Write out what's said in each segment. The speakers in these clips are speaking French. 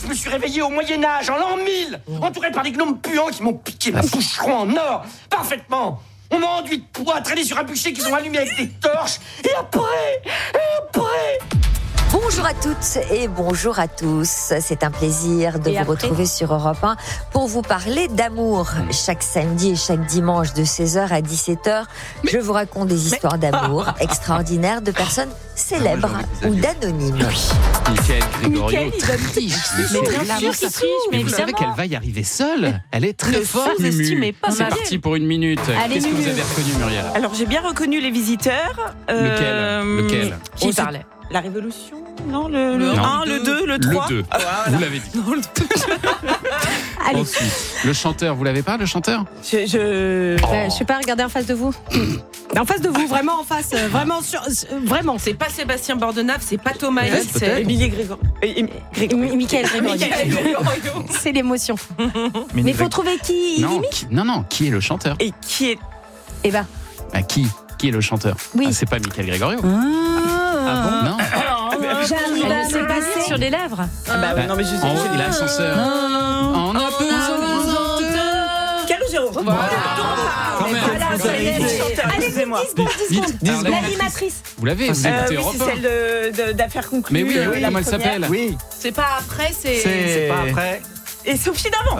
Je me suis réveillé au Moyen-Âge, en l'an 1000, entouré par des gnomes puants qui m'ont piqué ma boucheron en or, parfaitement. On m'a enduit de poids, traîné sur un bûcher qu'ils ont allumé avec des torches. Et après. Bonjour à toutes et bonjour à tous. C'est un plaisir de vous retrouver sur Europe 1 pour vous parler d'amour. Chaque samedi et chaque dimanche de 16h à 17h, je vous raconte des histoires d'amour extraordinaires de personnes célèbres ou d'anonymes. Mickaël Grégorio, Mais bien sûr, mais vous savez qu'elle va y arriver seule. Elle est très forte, Mumu. C'est parti pour une minute. Qu'est-ce que vous avez reconnu, Muriel? Alors j'ai bien reconnu Les Visiteurs. Lequel Qui parlait? La Révolution? Non, le 1, le 2, le 3. Le 2, vous l'avez dit. Non, le 2. Allez. Ensuite, le chanteur, vous l'avez pas, le chanteur? Je sais pas, regardez en face de vous. En face de vous, vraiment en face. Vraiment. C'est pas Sébastien Bordenave, c'est pas Thomas, Peut-être. c'est Émilie Grégoire. Mickaël Grégorio. C'est l'émotion. Mais il faut trouver qui Non, qui est le chanteur? Et qui est... Eh ben. Qui est le chanteur? Oui. C'est pas Mickaël Grégorio. Ah bon? Non. J'arrive à C'est me passer sur les lèvres. Non, mais en haut, l'ascenseur. On a besoin de... Calogero. Allez, 10 secondes. L'animatrice. Vous l'avez, vous écoutez Oui, Europe 1. c'est celle d'affaires conclues. Mais oui, la comment elle première. s'appelle? Oui, C'est pas après, c'est pas après. Et Sophie d'avant.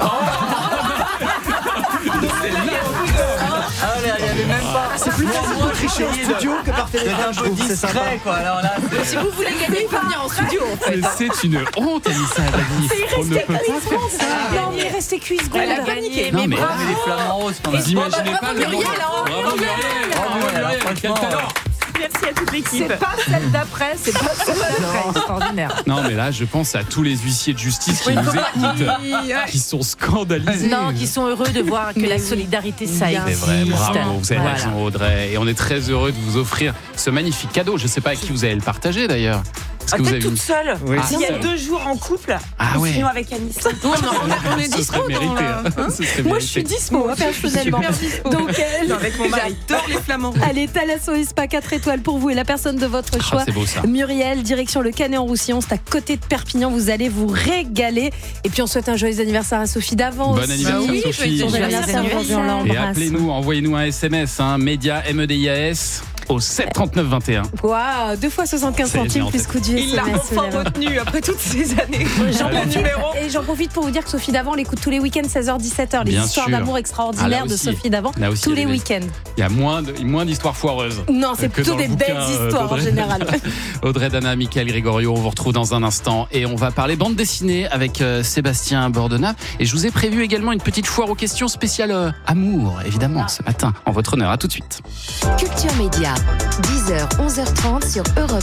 Il y avait même pas. C'est plus facile de tricher au studio que par téléphone, je trouve. C'est discret, quoi. Alors là, Si vous voulez gagner, il faut venir en studio, en fait. Mais c'est une honte, Anissa Adami. On ne peut pas faire ça. Non, mais il restait 8 secondes. Elle a gagné. Non, mais les flamants roses quand même. vous imaginez pas le Muriel, Bravo Muriel, quel talent. Merci à toute l'équipe. C'est pas celle d'après, c'est pas celle d'après. Extraordinaire. Non, mais là, je pense à tous les huissiers de justice qui nous écoutent, qui sont scandalisés. Non, qui sont heureux de voir que la solidarité, ça existe. C'est vrai, bravo, vous avez Voilà. raison, Audrey. Et on est très heureux de vous offrir ce magnifique cadeau. Je ne sais pas à qui vous allez le partager d'ailleurs. Est-ce que vous Peut-être avez toute seule. Oui. S'il y a 2 jours en couple, Ah ouais. sinon avec Anis. On est Ce dispo serait mérité. Ce serait Moi, je suis mérité. dispo, personnellement. Donc, Avec mon mari. J'adore les flamants. allez, Thalasso et Spa 4 étoiles pour vous et la personne de votre choix. C'est beau ça. Muriel, direction le Canet-en-Roussillon, c'est à côté de Perpignan, vous allez vous régaler. Et puis on souhaite un joyeux anniversaire à Sophie d'avant. Bon anniversaire, Sophie. Son anniversaire aujourd'hui, on l'embrasse. Et appelez-nous, envoyez-nous un SMS, média MEDIAS au 73921. Waouh, 2 fois 75 C'est centimes bien, plus coût du Il l'a SMS. enfin retenu après toutes ces années. Et j'en profite pour vous dire que Sophie d'avant l'écoute tous les week-ends 16h-17h. Les Bien histoires sûr. d'amour extraordinaires Ah, là de aussi. Sophie d'avant Là aussi, tous il y a les des- week-ends. Il y a moins d'histoires foireuses. Non, c'est que plutôt dans le des belles bouquin, histoires en d'Audrey. général. Audrey Dana, Mickaël Grégorio, on vous retrouve dans un instant et on va parler bande dessinée avec Sébastien Bordenave. Et je vous ai prévu également une petite foire aux questions spéciale amour, évidemment, ce matin, en votre honneur. À tout de suite. Culture Média, 10h, 11h30 sur Europe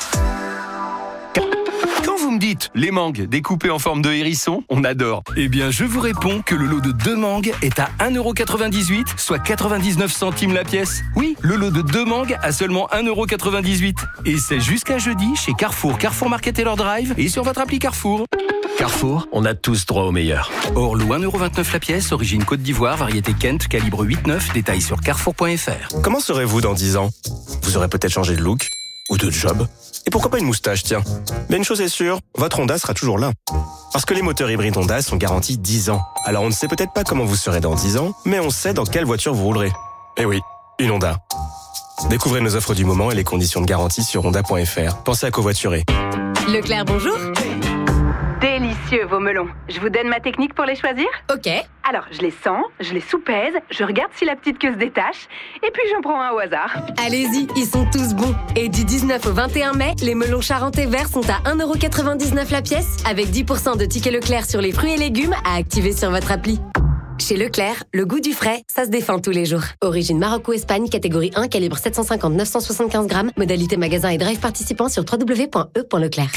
1. Quand vous me dites les mangues découpées en forme de hérisson, on adore. Eh bien, je vous réponds que le lot de 2 mangues est à 1,98€, soit 99 centimes la pièce. Oui, le lot de 2 mangues à seulement 1,98€. Et c'est jusqu'à jeudi chez Carrefour, Carrefour Market et leur Drive et sur votre appli Carrefour. Carrefour, on a tous droit au meilleur. Hors lot 1,29€ la pièce, origine Côte d'Ivoire, variété Kent, calibre 8,9, détail sur carrefour.fr. Comment serez-vous dans 10 ans? Vous aurez peut-être changé de look ou de job. Et pourquoi pas une moustache, tiens. Mais une chose est sûre, votre Honda sera toujours là. Parce que les moteurs hybrides Honda sont garantis 10 ans. Alors on ne sait peut-être pas comment vous serez dans 10 ans, mais on sait dans quelle voiture vous roulerez. Eh oui, une Honda. Découvrez nos offres du moment et les conditions de garantie sur honda.fr. Pensez à covoiturer. Leclerc, bonjour. Délicieux vos melons. Je vous donne ma technique pour les choisir? Ok. Alors, je les sens, je les soupèse, je regarde si la petite queue se détache, et puis j'en prends un au hasard. Allez-y, ils sont tous bons. Et du 19 au 21 mai, les melons charentais verts sont à 1,99€ la pièce, avec 10% de tickets Leclerc sur les fruits et légumes à activer sur votre appli. Chez Leclerc, le goût du frais, ça se défend tous les jours. Origine Maroc ou Espagne, catégorie 1, calibre 750-975 grammes. Modalité magasin et drive participant sur www.e.leclerc.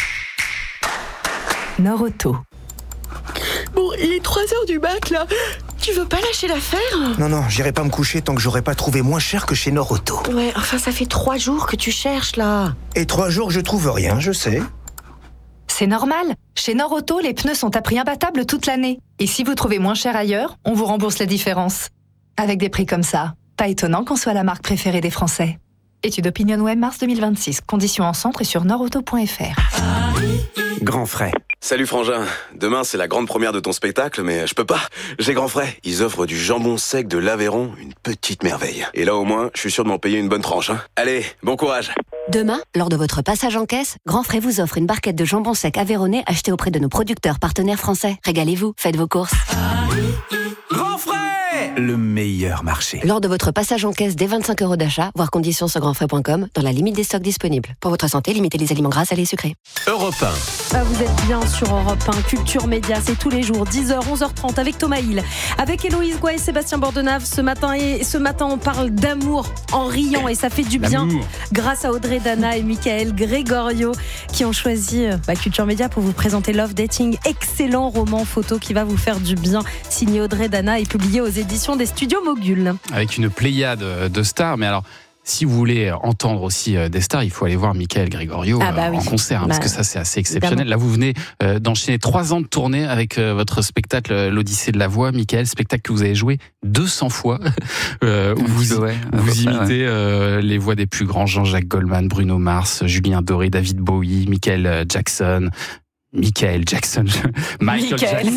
Nord-Auto. Bon, il est 3h du mat, là. Tu veux pas lâcher l'affaire? Non, j'irai pas me coucher tant que j'aurai pas trouvé moins cher que chez Nord-Auto. Ouais, enfin, ça fait 3 jours que tu cherches, là. Et 3 jours que je trouve rien, je sais. C'est normal. Chez Nord-Auto, les pneus sont à prix imbattable toute l'année. Et si vous trouvez moins cher ailleurs, on vous rembourse la différence. Avec des prix comme ça, pas étonnant qu'on soit la marque préférée des Français. Étude OpinionWay mars 2026. Conditions en centre et sur nordauto.fr. Grand frais. Salut frangin, demain c'est la grande première de ton spectacle, mais je peux pas, j'ai grand frais. Ils offrent du jambon sec de l'Aveyron, une petite merveille. Et là au moins, je suis sûr de m'en payer une bonne tranche. Allez, bon courage. Demain, lors de votre passage en caisse, Grand Frais vous offre une barquette de jambon sec aveyronnais achetée auprès de nos producteurs partenaires français. Régalez-vous, faites vos courses. Grand Frais, le meilleur marché. Lors de votre passage en caisse dès 25 € d'achat, voir conditions sur grandfrais.com, dans la limite des stocks disponibles. Pour votre santé, limitez les aliments gras, salés et sucrés. Europe 1. Vous êtes bien sur Europe 1, Culture Média, c'est tous les jours, 10h, 11h30 avec Thomas Hill, avec Héloïse Goua et Sébastien Bordenave ce matin. Et ce matin, on parle d'amour en riant et ça fait du bien grâce à Audrey Dana et Michael Gregorio qui ont choisi Culture Média pour vous présenter Love Dating, excellent roman photo qui va vous faire du bien, signé Audrey Dana et publié aux éditions des Studios Mogul. Avec une pléiade de stars, mais alors... Si vous voulez entendre aussi des stars, il faut aller voir Michael Gregorio en concert, parce que ça c'est assez exceptionnel. Là, vous venez d'enchaîner 3 ans de tournée avec votre spectacle L'Odyssée de la Voix, Michael, spectacle que vous avez joué 200 fois, où vous imitez les voix des plus grands, Jean-Jacques Goldman, Bruno Mars, Julien Doré, David Bowie, Michael Jackson... Michael Jackson. Michael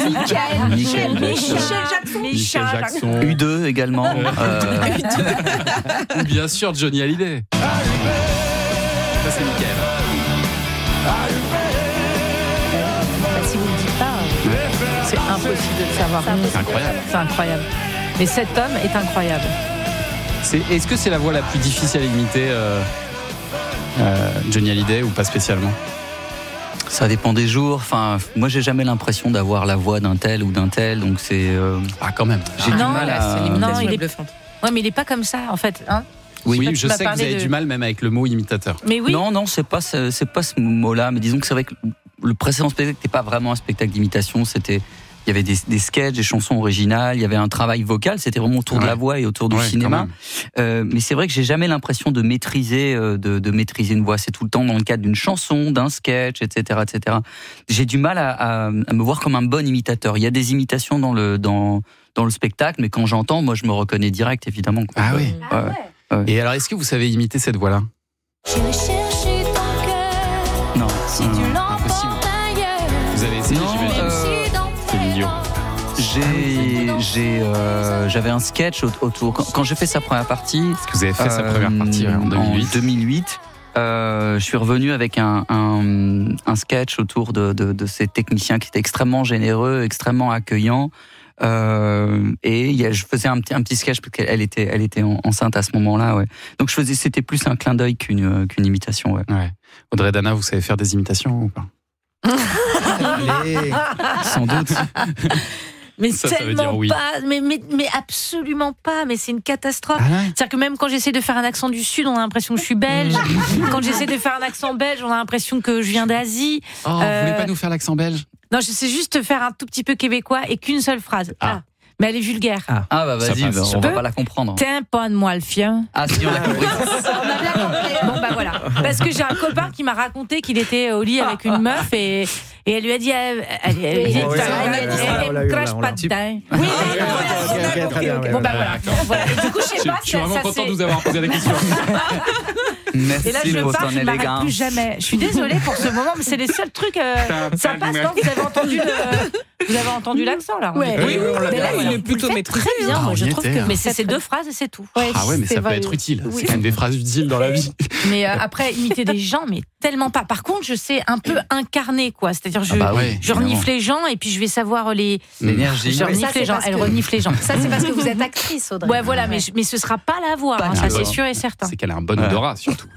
Jackson. U2 également. Ou bien sûr Johnny Hallyday. Ça c'est Michael. Si vous ne le dites pas, c'est impossible de le savoir. C'est incroyable. C'est incroyable. Mais cet homme est incroyable. Est-ce que c'est la voix la plus difficile à imiter, Johnny Hallyday, ou pas spécialement? Ça dépend des jours. Enfin, moi, j'ai jamais l'impression d'avoir la voix d'un tel ou d'un tel, donc c'est. Quand même. J'ai du mal à. Non, il est bluffant. Ouais, mais il est pas comme ça, en fait. Hein, oui, je sais que vous avez du mal même avec le mot imitateur. Mais oui. Non, c'est pas ce mot-là. Mais disons que c'est vrai que le précédent spectacle n'était pas vraiment un spectacle d'imitation. Il y avait des sketchs, des chansons originales, il y avait un travail vocal, c'était vraiment autour de la voix et autour du cinéma. Mais c'est vrai que j'ai jamais l'impression de maîtriser, de maîtriser une voix. C'est tout le temps dans le cadre d'une chanson, d'un sketch, etc., etc. J'ai du mal à me voir comme un bon imitateur. Il y a des imitations dans le spectacle, mais quand j'entends, moi, je me reconnais direct, évidemment. Ah oui. Et alors, est-ce que vous savez imiter cette voix-là? Non. Impossible. Vous avez essayé, j'imagine. J'avais un sketch autour. Quand j'ai fait sa première partie. Est-ce que vous avez fait sa première partie en 2008 En 2008. Je suis revenu avec un sketch autour de ces techniciens qui étaient extrêmement généreux, extrêmement accueillants. Et je faisais un petit sketch parce qu'elle était enceinte à ce moment-là. Ouais. Donc c'était plus un clin d'œil qu'une imitation. Ouais. Audrey Dana, vous savez faire des imitations ou pas? Allez, sans doute. Mais ça tellement oui. pas, mais absolument pas, mais c'est une catastrophe. C'est-à-dire que même quand j'essaie de faire un accent du Sud, on a l'impression que je suis belge. Quand j'essaie de faire un accent belge, on a l'impression que je viens d'Asie. Vous voulez pas nous faire l'accent belge? Non, je sais juste faire un tout petit peu québécois et qu'une seule phrase. Mais elle est vulgaire. Vas-y, on va pas la comprendre. T'es pas de moi le fien. Si, on l'a compris. On a bien compris. Bon, voilà. Parce que j'ai un copain qui m'a raconté qu'il était au lit avec une meuf et elle lui a dit, crache pas dedans. Oui, bon, voilà. Du coup, je sais pas. Je suis vraiment content de vous avoir posé la question. Merci et là, je pour pars, ton je m'arrête élégance. plus jamais. Je suis désolée pour ce moment, mais c'est les seuls trucs. Ça passe, non? Vous avez entendu l'accent, là? Oui, mais là, il est plutôt très bien. Moi, je trouve que. Mais c'est très 2 phrases et c'est tout. Mais ça peut être utile. C'est quand même des phrases utiles dans la vie. Mais après, imiter des gens, mais tellement pas. Par contre, je sais un peu incarner, quoi. C'est-à-dire, je renifle les gens et puis je vais savoir l'énergie. Je renifle les gens. Elle renifle les gens. Ça, c'est parce que vous êtes actrice, Audrey. Ouais, voilà, mais ce sera pas la voix, ça c'est sûr et certain. C'est qu'elle a un bon odorat, surtout.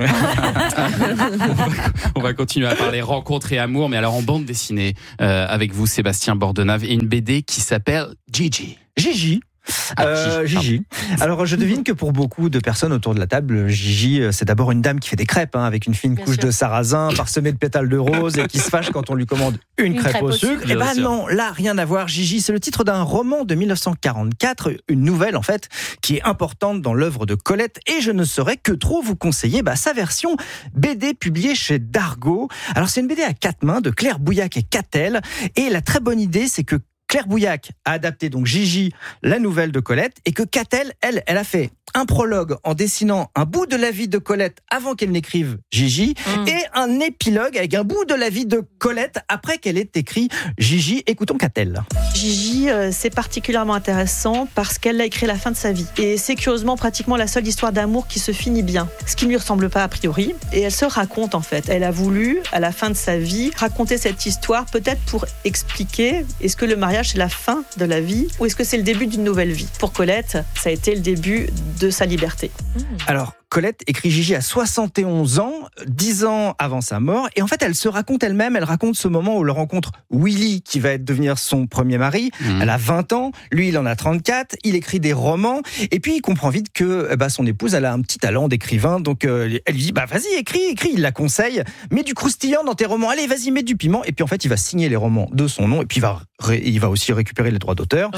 On va continuer à parler rencontres et amour, mais alors en bande dessinée, avec vous, Sébastien Bordenave, et une BD qui s'appelle Gigi. Gigi. Gigi. Alors, je devine que pour beaucoup de personnes autour de la table, Gigi, c'est d'abord une dame qui fait des crêpes, avec une fine couche de sarrasin, parsemée de pétales de rose, et qui se fâche quand on lui commande une crêpe au sucre. Eh ben non, là, rien à voir. Gigi, c'est le titre d'un roman de 1944, une nouvelle en fait, qui est importante dans l'œuvre de Colette, et je ne saurais que trop vous conseiller sa version BD publiée chez Dargaud. Alors, c'est une BD à 4 mains de Claire Bouillac et Catel, et la très bonne idée, c'est que Claire Bouillac a adapté donc Gigi, la nouvelle de Colette, et que Catel, elle a fait un prologue en dessinant un bout de la vie de Colette avant qu'elle n'écrive Gigi, et un épilogue avec un bout de la vie de Colette après qu'elle ait écrit Gigi. Écoutons Catel. Gigi, c'est particulièrement intéressant parce qu'elle a écrit la fin de sa vie. Et c'est curieusement pratiquement la seule histoire d'amour qui se finit bien, ce qui ne lui ressemble pas a priori. Et elle se raconte en fait. Elle a voulu, à la fin de sa vie, raconter cette histoire peut-être pour expliquer est-ce que le mariage c'est la fin de la vie ou est-ce que c'est le début d'une nouvelle vie. Pour Colette, ça a été le début de sa liberté. Alors, Colette écrit Gigi à 71 ans, 10 ans avant sa mort, et en fait elle se raconte elle-même, elle raconte ce moment où elle rencontre Willy qui va devenir son premier mari. Elle a 20 ans, lui il en a 34, il écrit des romans, et puis il comprend vite que son épouse elle a un petit talent d'écrivain, donc elle lui dit vas-y écris, il la conseille, mets du croustillant dans tes romans, allez vas-y mets du piment, et puis en fait il va signer les romans de son nom, et puis il va aussi récupérer les droits d'auteur.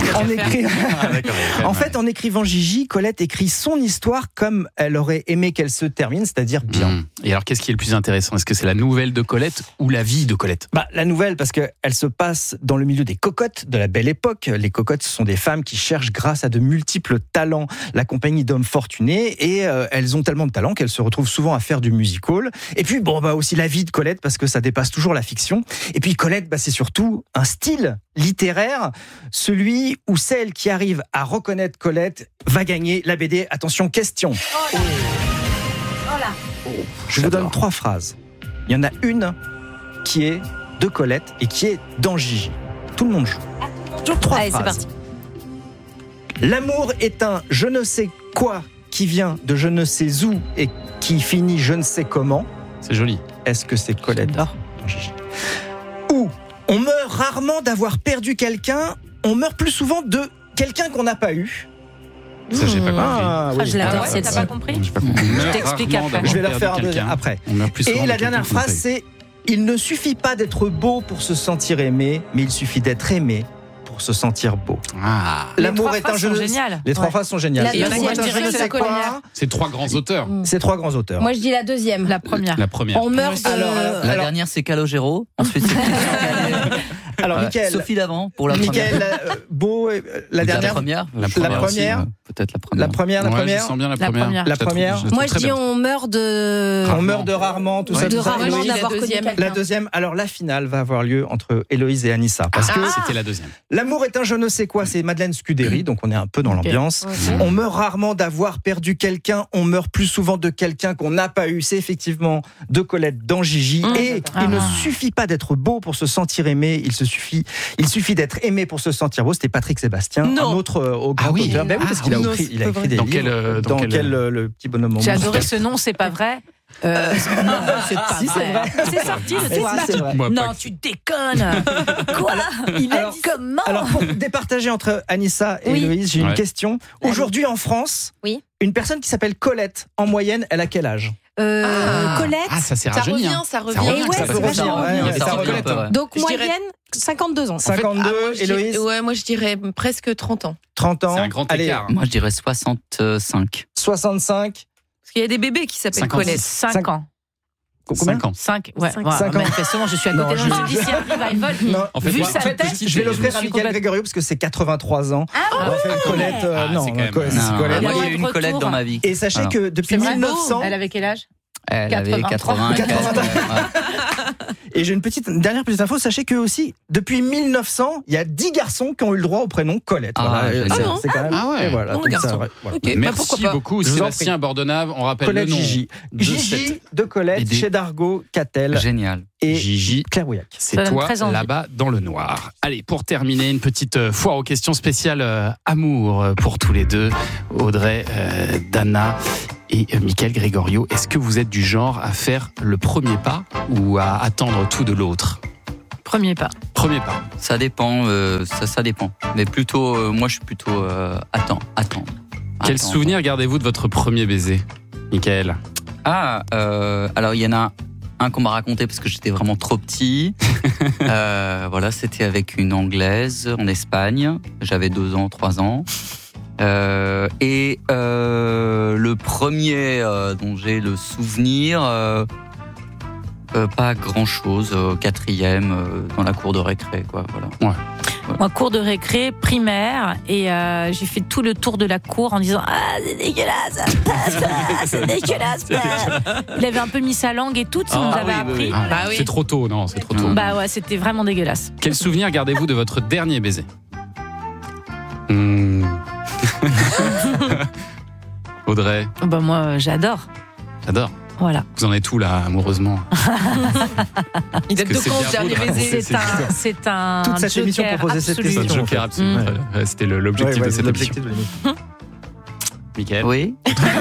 En écrivant Gigi, Colette écrit son histoire comme elle aurait aimé qu'elle se termine, c'est-à-dire bien. Et alors, qu'est-ce qui est le plus intéressant ? Est-ce que c'est la nouvelle de Colette ou la vie de Colette ? La nouvelle, parce qu'elle se passe dans le milieu des cocottes de la Belle Époque. Les cocottes, ce sont des femmes qui cherchent, grâce à de multiples talents, la compagnie d'hommes fortunés, et elles ont tellement de talent qu'elles se retrouvent souvent à faire du music-hall. Et puis, aussi la vie de Colette, parce que ça dépasse toujours la fiction. Et puis, Colette, c'est surtout un style littéraire, celui où celle qui arrive à reconnaître Colette va gagner la BD. Attention, question. Je vous donne 3 phrases. Il y en a une qui est de Colette et qui est dans Gigi. Tout le monde joue. Toujours 3 phrases. C'est parti. L'amour est un je ne sais quoi qui vient de je ne sais où et qui finit je ne sais comment. C'est joli. Est-ce que c'est Colette dans Gigi ? Ou on meurt rarement d'avoir perdu quelqu'un, on meurt plus souvent de quelqu'un qu'on n'a pas eu. Ça, j'ai pas compris. Je l'adore, t'as pas compris ? Je t'explique après. Je vais la refaire après. Et la dernière phrase, c'est il ne suffit pas d'être beau pour se sentir aimé, mais il suffit d'être aimé pour se sentir beau. L'amour est un jeu. Les 3 phrases sont géniales. C'est 3 grands auteurs. C'est 3 grands auteurs. Moi, je dis la deuxième. La première. On meurt de... La dernière, c'est Calogero. Ensuite, c'est... Alors, Mickaël. Sophie Davant pour la première. Mickaël, beau, la dernière. La première. Aussi, peut-être la première. La première. Je sens bien la première. La première. Moi, je dis on meurt de... On meurt de rarement, tout ça. De rarement d'avoir connu quelqu'un. La deuxième. Alors, la finale va avoir lieu entre Héloïse et Anissa. Parce que c'était la deuxième. L'amour est un je ne sais quoi, c'est Madeleine Scudéry, donc on est un peu dans l'ambiance. On meurt rarement d'avoir perdu quelqu'un, on meurt plus souvent de quelqu'un qu'on n'a pas eu. C'est effectivement de Colette dans Gigi. Et il ne suffit pas d'être beau pour se sentir aimé, il suffit d'être aimé pour se sentir beau. C'était Patrick Sébastien, un autre grand auteur. Parce qu'il a écrit des livres. Dans quel le petit bonhomme. J'ai adoré ce nom, c'est pas vrai. Non, c'est pas vrai. C'est sorti le soir. Non, tu déconnes. Quoi ? Il a dit comment ? Alors, pour départager entre Anissa et Héloïse, j'ai une question. Aujourd'hui, en France, une personne qui s'appelle Colette, en moyenne, elle a quel âge ? Colette, ça s'est rajeuni. Ça revient. Donc, moyenne, 52 ans. 52, Héloïse ? Moi, je dirais presque 30 ans. 30 ans. C'est un grand écart. Moi, je dirais 65. 65. Parce qu'il y a des bébés qui s'appellent Colette. 5 ans. Combien ? 5, ouais. 5 ans. Manifestement, je suis à côté. Je dis si un revival. En fait, je vais l'offrir à Mickaël Grégorio parce que c'est 83 ans. Ah ouais. Colette, c'est Colette. Moi, j'ai eu une Colette dans ma vie. Et sachez que depuis 1900... Elle avait quel âge ? Elle avait 80. Et j'ai une dernière petite info. Sachez que aussi, depuis 1900, il y a 10 garçons qui ont eu le droit au prénom Colette. C'est quand même. Et voilà. Okay. Merci beaucoup, Sébastien Bordenave. On rappelle Colette, le nom. Gigi de Colette, chez Dargaud, Catel. Génial. Et Gigi, Claire Bouillac. C'est toi là-bas dans le noir. Allez, pour terminer, une petite foire aux questions spéciales amour pour tous les deux. Audrey, Dana et Mickaël Grégorio. Est-ce que vous êtes du genre à faire le premier pas ou à attendre tout de l'autre ? Premier pas. Ça dépend, ça dépend. Mais plutôt, moi je suis plutôt attends. Quel souvenir gardez-vous de votre premier baiser, Mickaël ? Alors il y en a un qu'on m'a raconté parce que j'étais vraiment trop petit. Voilà, c'était avec une Anglaise en Espagne. J'avais 2 ans, 3 ans. Et le premier dont j'ai le souvenir, pas grand chose, 4e dans la cour de récré, quoi. Voilà. Ouais. Moi, cours de récré, primaire, et j'ai fait tout le tour de la cour en disant c'est dégueulasse, c'est dégueulasse. Il avait un peu mis sa langue et tout, ça nous avait appris. Bah oui. C'est trop tôt, non, c'est trop tôt. Bah ouais, c'était vraiment dégueulasse. Quel souvenir gardez-vous de votre dernier baiser? Audrey? Bah moi, j'adore. J'adore. Voilà. Vous en êtes où là, amoureusement? Il date de quand ce dernier baiser? C'est un toute cette émission pour poser cette question. C'est un joker absolu. Ouais, c'était l'objectif de cette émission. Mickaël? Oui.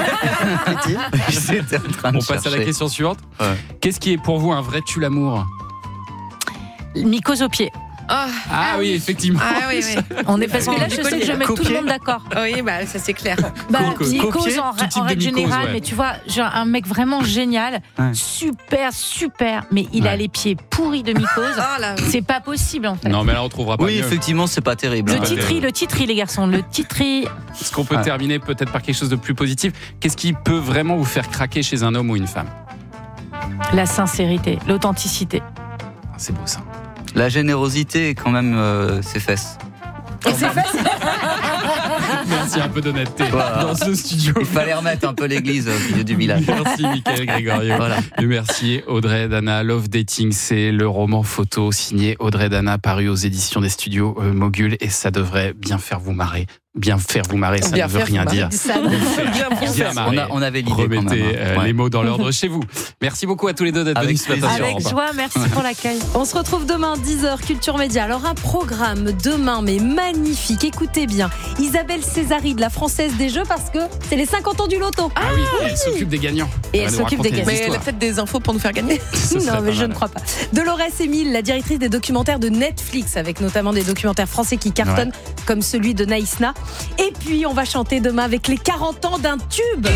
On passe à la question suivante. Qu'est-ce qui est pour vous un vrai tue-l'amour? Mycose au pied. Ah oui, effectivement. Ah oui, oui. On est parce que là, je sais que je mets tout le monde d'accord. Oui, bah ça c'est clair. Mycose en règle générale, mais tu vois, genre un mec vraiment génial, super, mais il a les pieds pourris de mycose. C'est pas possible en fait. Non, mais là on trouvera pas. Oui, mieux. effectivement, c'est pas terrible. Le titri, les garçons, le titri. Est-ce qu'on peut terminer peut-être par quelque chose de plus positif? Qu'est-ce qui peut vraiment vous faire craquer chez un homme ou une femme? La sincérité, l'authenticité. C'est beau ça. La générosité, quand même, ses fesses. Et ses fesses. Merci, un peu d'honnêteté dans ce studio. Il fallait remettre un peu l'église au milieu du village. Merci Mickaël Grégorio. Voilà. Et merci Audrey Dana. Love Dating, c'est le roman photo signé Audrey Dana, paru aux éditions des studios Mogul, et ça devrait bien faire vous marrer. Bien faire vous marrer, ça ne veut rien dire. On avait l'idée. Remettez les mots dans l'ordre chez vous. Merci beaucoup à tous les deux d'être venus ce matin. Avec joie, merci pour l'accueil. On se retrouve demain 10h Culture Média. Alors un programme demain mais magnifique. Écoutez bien, Isabelle Césari de la Française des Jeux, parce que c'est les 50 ans du loto. Ah oui, elle s'occupe des gagnants. Et elle s'occupe des gagnants. Mais elle a peut-être des infos pour nous faire gagner. Non, mais je ne crois pas. Dolores Emile, la directrice des documentaires de Netflix, avec notamment des documentaires français qui cartonnent, comme celui de Naïsna. Et puis on va chanter demain avec les 40 ans d'un tube.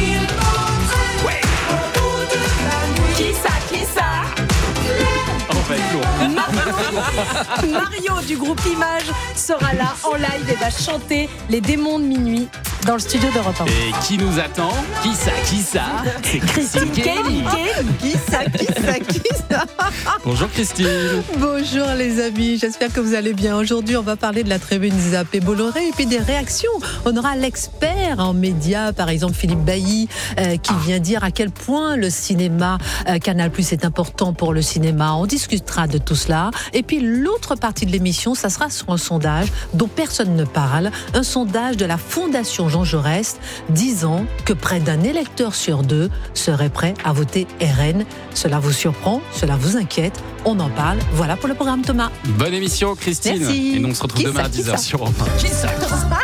Qui ça Mario du groupe Image sera là en live et va chanter Les démons de minuit dans le studio d'Europe 1. Et qui nous attend? Qui ça? C'est Christine Kelly. Qui ça? Bonjour Christine. Bonjour les amis, j'espère que vous allez bien. Aujourd'hui, on va parler de la tribune Zappé Bolloré et puis des réactions. On aura l'expert en médias, par exemple Philippe Bailly, qui vient dire à quel point le cinéma, Canal+ est important pour le cinéma. On discutera de tout cela. Et puis l'autre partie de l'émission, ça sera sur un sondage dont personne ne parle, un sondage de la Fondation Jean Jaurès, disant que près d'un électeur sur deux serait prêt à voter RN. Cela vous surprend? Cela vous inquiète? On en parle. Voilà pour le programme, Thomas. Bonne émission, Christine. Merci. Et nous, on se retrouve demain à 10h sur Europe 1. Qui ça?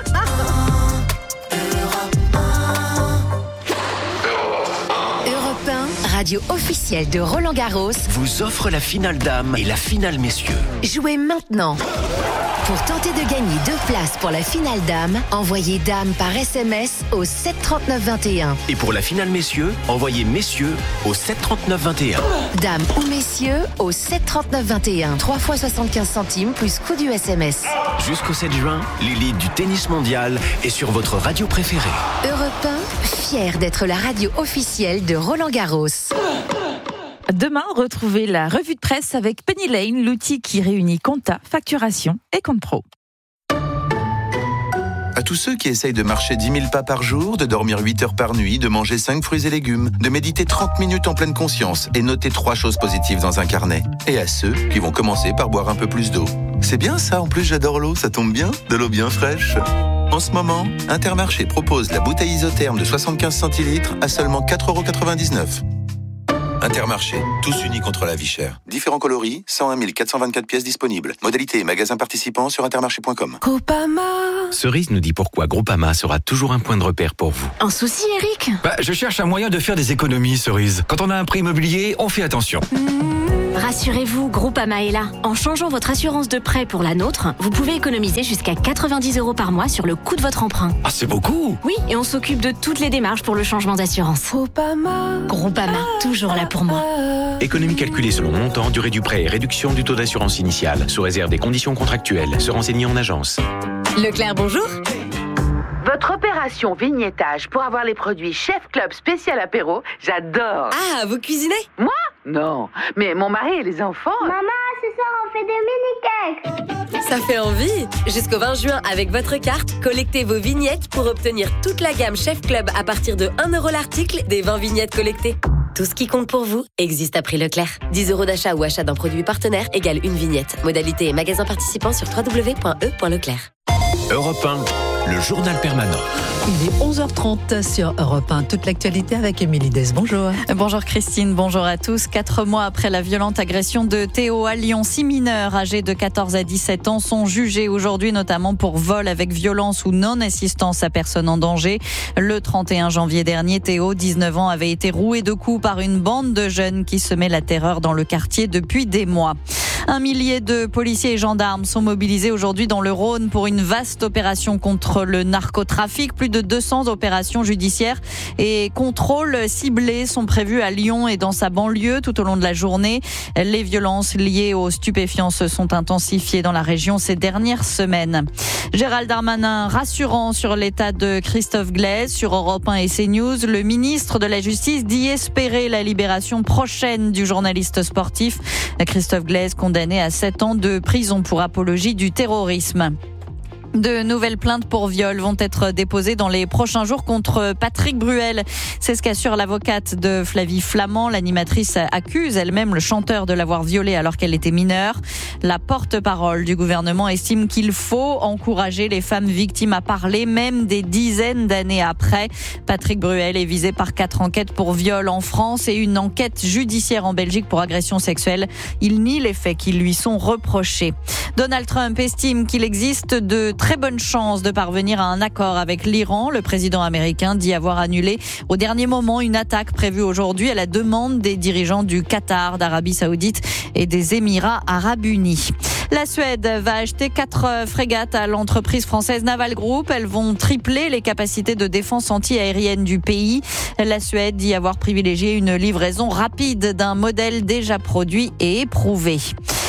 Europe 1, radio officielle de Roland-Garros, vous offre la finale dames et la finale messieurs. Jouez maintenant. Pour tenter de gagner 2 places pour la finale dames, envoyez dame par SMS au 73921. Et pour la finale messieurs, envoyez messieurs au 73921. Dame ou messieurs au 73921. 3 fois 75 centimes plus coût du SMS. Jusqu'au 7 juin, l'élite du tennis mondial est sur votre radio préférée. Europe 1, fier d'être la radio officielle de Roland-Garros. Demain, retrouvez la revue de presse avec Penny Lane, l'outil qui réunit compta, facturation et compte pro. À tous ceux qui essayent de marcher 10 000 pas par jour, de dormir 8 heures par nuit, de manger 5 fruits et légumes, de méditer 30 minutes en pleine conscience et noter 3 choses positives dans un carnet. Et à ceux qui vont commencer par boire un peu plus d'eau. C'est bien ça, en plus j'adore l'eau, ça tombe bien, de l'eau bien fraîche. En ce moment, Intermarché propose la bouteille isotherme de 75 centilitres à seulement 4,99 €. Intermarché, tous unis contre la vie chère. Différents coloris, 101 424 pièces disponibles. Modalité et magasins participants sur intermarché.com. Groupama. Cerise nous dit pourquoi Groupama sera toujours un point de repère pour vous. Un souci, Eric? Je cherche un moyen de faire des économies, Cerise. Quand on a un prêt immobilier, on fait attention. Rassurez-vous, Groupama est là. En changeant votre assurance de prêt pour la nôtre, vous pouvez économiser jusqu'à 90 € par mois sur le coût de votre emprunt. Ah, c'est beaucoup! Oui, et on s'occupe de toutes les démarches pour le changement d'assurance. Groupama, toujours là pour moi. Économie calculée selon montant, durée du prêt et réduction du taux d'assurance initiale, sous réserve des conditions contractuelles. Se renseigner en agence. Leclerc, bonjour. Votre opération vignettage pour avoir les produits Chef Club spécial apéro, j'adore. Ah, vous cuisinez? Moi? Non, mais mon mari et les enfants... Maman, ce soir on fait des mini-cakes. Ça fait envie. Jusqu'au 20 juin, avec votre carte, collectez vos vignettes pour obtenir toute la gamme Chef Club à partir de 1 € l'article des 20 vignettes collectées. Tout ce qui compte pour vous existe à prix Leclerc. 10 € d'achat ou achat d'un produit partenaire égale une vignette. Modalité et magasin participant sur www.e.leclerc. Europe 1, le journal permanent. Il est 11h30 sur Europe 1. Toute l'actualité avec Émilie Dess. Bonjour. Bonjour Christine, bonjour à tous. 4 mois après la violente agression de Théo à Lyon, 6 mineurs âgés de 14 à 17 ans sont jugés aujourd'hui, notamment pour vol avec violence ou non-assistance à personne en danger. Le 31 janvier dernier, Théo, 19 ans, avait été roué de coups par une bande de jeunes qui semait la terreur dans le quartier depuis des mois. 1 millier de policiers et gendarmes sont mobilisés aujourd'hui dans le Rhône pour une vaste opération contre le narcotrafic. Plus de 200 opérations judiciaires et contrôles ciblés sont prévus à Lyon et dans sa banlieue tout au long de la journée. Les violences liées aux stupéfiants se sont intensifiées dans la région ces dernières semaines. Gérald Darmanin rassurant sur l'état de Christophe Glaise sur Europe 1 et CNews. Le ministre de la Justice dit espérer la libération prochaine du journaliste sportif. Christophe Glaise condamné à 7 ans de prison pour apologie du terrorisme. De nouvelles plaintes pour viol vont être déposées dans les prochains jours contre Patrick Bruel. C'est ce qu'assure l'avocate de Flavie Flament. L'animatrice accuse elle-même le chanteur de l'avoir violée alors qu'elle était mineure. La porte-parole du gouvernement estime qu'il faut encourager les femmes victimes à parler, même des dizaines d'années après. Patrick Bruel est visé par 4 enquêtes pour viol en France et une enquête judiciaire en Belgique pour agression sexuelle. Il nie les faits qui lui sont reprochés. Donald Trump estime qu'il existe de très bonnes chances de parvenir à un accord avec l'Iran. Le président américain dit avoir annulé au dernier moment une attaque prévue aujourd'hui à la demande des dirigeants du Qatar, d'Arabie Saoudite et des Émirats Arabes Unis. La Suède va acheter 4 frégates à l'entreprise française Naval Group. Elles vont tripler les capacités de défense anti-aérienne du pays. La Suède dit avoir privilégié une livraison rapide d'un modèle déjà produit et éprouvé.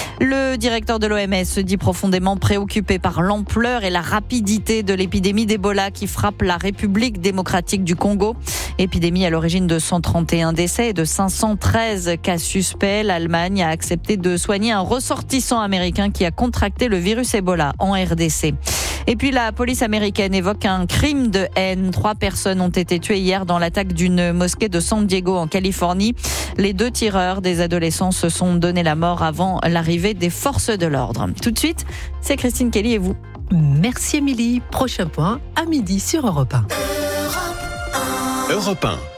Le directeur de l'OMS se dit profondément préoccupé par l'ampleur et la rapidité de l'épidémie d'Ebola qui frappe la République démocratique du Congo. Épidémie à l'origine de 131 décès et de 513 cas suspects. L'Allemagne a accepté de soigner un ressortissant américain qui a contracté le virus Ebola en RDC. Et puis la police américaine évoque un crime de haine. 3 personnes ont été tuées hier dans l'attaque d'une mosquée de San Diego en Californie. Les 2 tireurs des adolescents se sont donné la mort avant l'arrivée des forces de l'ordre. Tout de suite, c'est Christine Kelly et vous. Merci Émilie. Prochain point à midi sur Europe 1. Europe 1.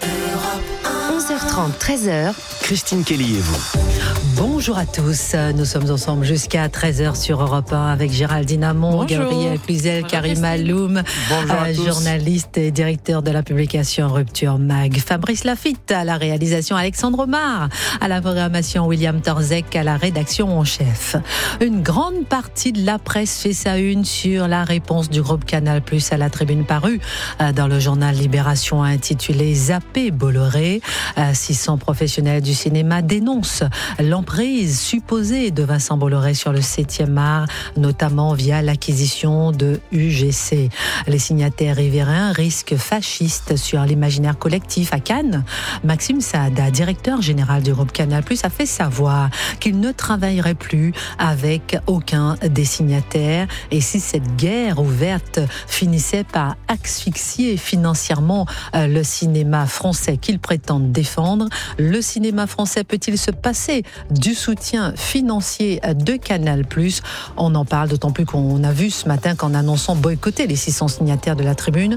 11h30, 13h. Christine Kelly et vous. Bonjour à tous, nous sommes ensemble jusqu'à 13h sur Europe 1 avec Géraldine Amont, Gabriel Cluzel, Karima Loum, journaliste et directeur de la publication Rupture Mag, Fabrice Lafitte à la réalisation, Alexandre Omar à la programmation, William Torzek à la rédaction en chef. Une grande partie de la presse fait sa une sur la réponse du groupe Canal+ à la tribune parue dans le journal Libération intitulé Zappé Bolloré. 600 professionnels du cinéma dénoncent l'emprise supposée de Vincent Bolloré sur le 7e art, notamment via l'acquisition de UGC. Les signataires riverains risquent fascistes sur l'imaginaire collectif à Cannes. Maxime Saada, directeur général du groupe Canal+, a fait savoir qu'il ne travaillerait plus avec aucun des signataires. Et si cette guerre ouverte finissait par asphyxier financièrement le cinéma français qu'ils prétendent défendre, le cinéma français peut-il se passer du soutien financier de Canal+? On en parle d'autant plus qu'on a vu ce matin qu'en annonçant boycotter les 600 signataires de la tribune,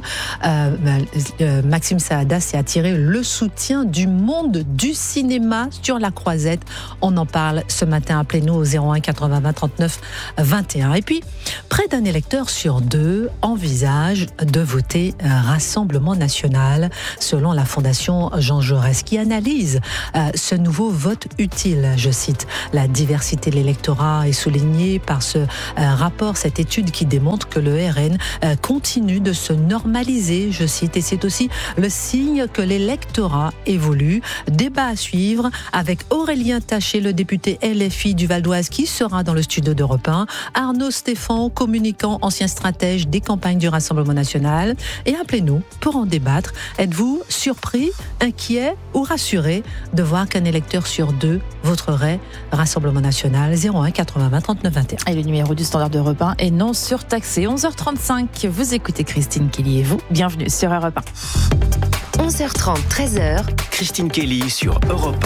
Maxime Saada s'est attiré le soutien du monde du cinéma sur la croisette. On en parle ce matin. Appelez-nous au 01 80 20 39 21. Et puis, près d'un électeur sur 2 envisage de voter Rassemblement National, selon la Fondation Jean Jaurès, qui analyse ce nouveau vote utile. Je cite, la diversité de l'électorat est soulignée par ce rapport, cette étude qui démontre que le RN continue de se normaliser, je cite, et c'est aussi le signe que l'électorat évolue. Débat à suivre avec Aurélien Taché, le député LFI du Val d'Oise, qui sera dans le studio d'Europe 1, Arnaud Stéphane, communicant, ancien stratège des campagnes du Rassemblement National, et appelez-nous pour en débattre. Êtes-vous surpris, inquiet ou rassuré de voir qu'un électeur sur 2 votera Forêt, Rassemblement National, 01 80 20 39 21. Et le numéro du standard d'Europe 1 est non surtaxé. 11h35, vous écoutez Christine Kelly et vous, bienvenue sur Europe 1. 11h30, 13h. Christine Kelly sur Europe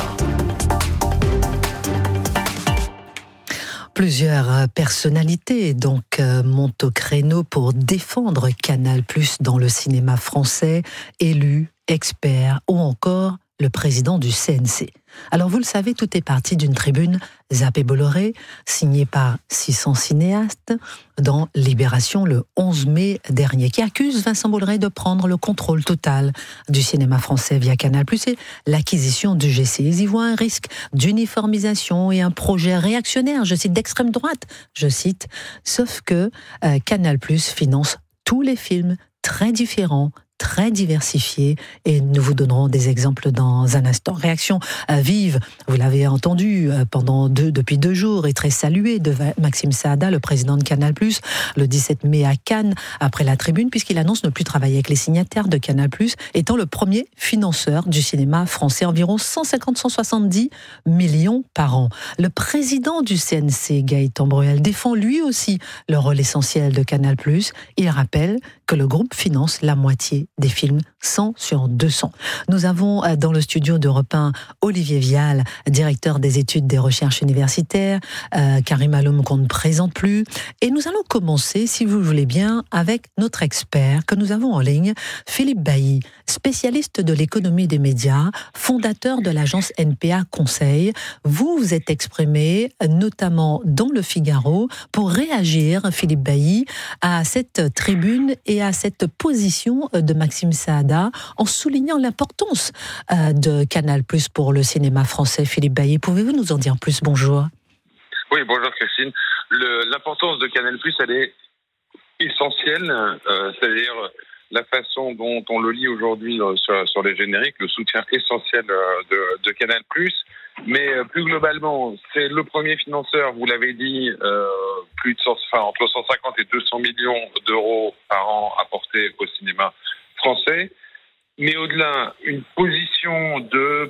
1. Plusieurs personnalités montent au créneau pour défendre Canal+ dans le cinéma français, élus, experts ou encore le président du CNC. Alors vous le savez, tout est parti d'une tribune Zappé Bolloré, signée par 600 cinéastes dans Libération le 11 mai dernier, qui accuse Vincent Bolloré de prendre le contrôle total du cinéma français via Canal+ et l'acquisition du G6. Ils y voient un risque d'uniformisation et un projet réactionnaire, je cite, d'extrême droite, je cite, sauf que Canal+ finance tous les films très différents, très diversifié, et nous vous donnerons des exemples dans un instant. Réaction vive, vous l'avez entendu depuis 2 jours et très saluée de Maxime Saada, le président de Canal+, le 17 mai à Cannes, après la tribune, puisqu'il annonce ne plus travailler avec les signataires de Canal+, étant le premier financeur du cinéma français, environ 150-170 millions par an. Le président du CNC, Gaëtan Bruel, défend lui aussi le rôle essentiel de Canal+. Il rappelle que le groupe finance la moitié des films, 100 sur 200. Nous avons dans le studio d'Europe 1 Olivier Vial, directeur des études des recherches universitaires, Karim Aloum qu'on ne présente plus. Et nous allons commencer, si vous le voulez bien, avec notre expert que nous avons en ligne, Philippe Bailly, spécialiste de l'économie des médias, fondateur de l'agence NPA Conseil. Vous vous êtes exprimé, notamment dans Le Figaro, pour réagir, Philippe Bailly, à cette tribune et à cette position de Maxime Saada, en soulignant l'importance de Canal+ pour le cinéma français. Philippe Bailly, pouvez-vous nous en dire plus? Bonjour. Oui, bonjour Christine. L'importance de Canal+, elle est essentielle, c'est-à-dire la façon dont on le lit aujourd'hui sur les génériques, le soutien essentiel de Canal+. Mais plus globalement, c'est le premier financeur, vous l'avez dit, entre 150 et 200 millions d'euros par an apportés au cinéma français. Mais au-delà, une position de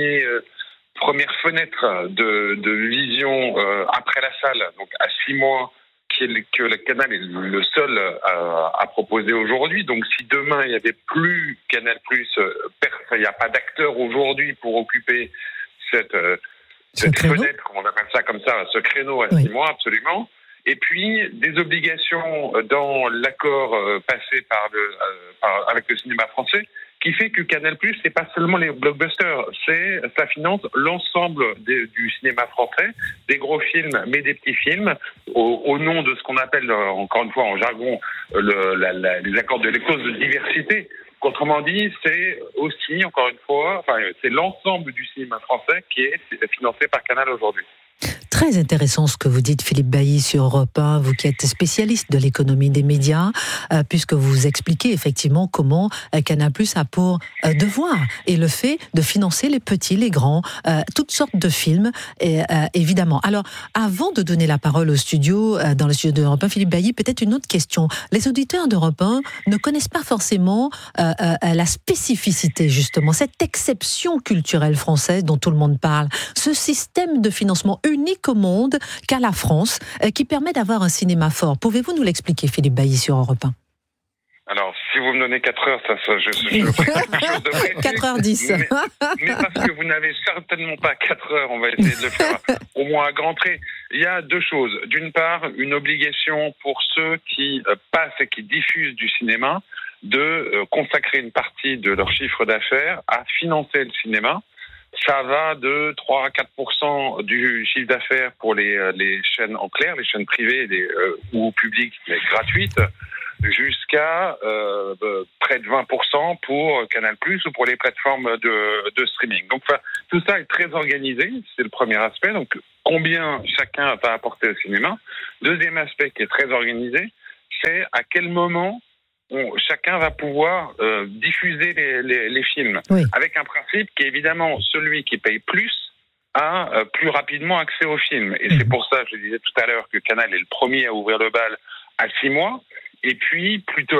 première fenêtre de vision après la salle, donc à 6 mois, que le canal est le seul à proposer aujourd'hui. Donc si demain il n'y avait plus Canal+, il n'y a pas d'acteur aujourd'hui pour occuper cette fenêtre, on appelle ça comme ça, ce créneau à 6 mois, absolument. Et puis, des obligations dans l'accord passé avec le cinéma français, qui fait que Canal+, c'est pas seulement les blockbusters, ça finance l'ensemble du cinéma français, des gros films, mais des petits films, au nom de ce qu'on appelle, encore une fois en jargon, les accords de clause de diversité. Autrement dit, c'est aussi, encore une fois, c'est l'ensemble du cinéma français qui est financé par Canal aujourd'hui. Très intéressant ce que vous dites, Philippe Bailly, sur Europe 1, vous qui êtes spécialiste de l'économie des médias, puisque vous expliquez effectivement comment Canal+ a pour devoir et le fait de financer les petits, les grands, toutes sortes de films, évidemment. Alors, avant de donner la parole au studio, dans le studio d'Europe 1, Philippe Bailly, peut-être une autre question. Les auditeurs d'Europe 1 ne connaissent pas forcément la spécificité, justement, cette exception culturelle française dont tout le monde parle, ce système de financement unique au monde qu'à la France, qui permet d'avoir un cinéma fort. Pouvez-vous nous l'expliquer, Philippe Bailly, sur Europe 1? Alors, si vous me donnez 4 heures, je ferai quelque chose de précis. 4h10. Mais parce que vous n'avez certainement pas 4 heures, on va essayer de le faire au moins à grands traits. Il y a 2 choses. D'une part, une obligation pour ceux qui passent et qui diffusent du cinéma de consacrer une partie de leur chiffre d'affaires à financer le cinéma. Ça va de 3 à 4% du chiffre d'affaires pour les chaînes en clair, les chaînes privées ou publiques, mais gratuites, jusqu'à près de 20% pour Canal+ ou pour les plateformes de streaming. Donc tout ça est très organisé, c'est le premier aspect. Donc combien chacun va apporter au cinéma. Deuxième aspect qui est très organisé, c'est à quel moment chacun va pouvoir diffuser les films, avec un principe qui est évidemment celui qui paye plus a plus rapidement accès aux films. Et c'est pour ça, je disais tout à l'heure, que Canal est le premier à ouvrir le bal à 6 mois, et puis plutôt